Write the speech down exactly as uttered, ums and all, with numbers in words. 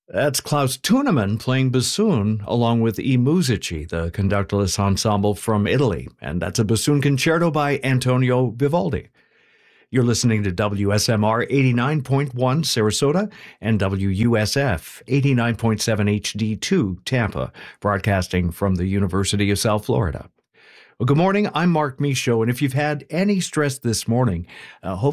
That's Klaus Tunemann playing bassoon along with I Musici, the conductorless ensemble from Italy. And that's a bassoon concerto by Antonio Vivaldi. You're listening to W S M R eighty-nine point one Sarasota and W U S F eighty-nine point seven H D two Tampa, broadcasting from the University of South Florida. Well, good morning. I'm Mark Michaud, and if you've had any stress this morning, uh, hopefully